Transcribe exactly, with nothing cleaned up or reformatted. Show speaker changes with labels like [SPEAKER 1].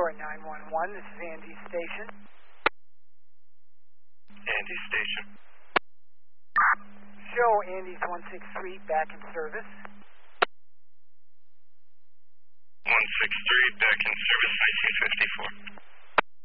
[SPEAKER 1] Shore nine one one, this is Andy's station.
[SPEAKER 2] Andy's station.
[SPEAKER 1] Show Andy's one six three back in service.
[SPEAKER 2] one six three back in service, nineteen fifty-four.